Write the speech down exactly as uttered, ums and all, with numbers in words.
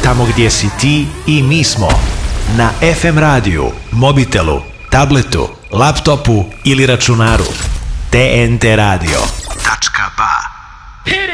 tamo gdje si ti i mi smo. Na F M radiju, mobitelu, tabletu, laptopu ili računaru. T N T radio. Tačka ba.